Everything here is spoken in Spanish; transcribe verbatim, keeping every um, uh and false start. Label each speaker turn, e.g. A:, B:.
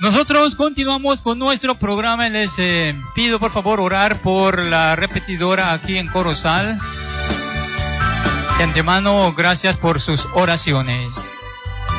A: Nosotros continuamos con nuestro programa. Les eh, pido por favor orar por la repetidora aquí en Corozal. De antemano, gracias por sus oraciones.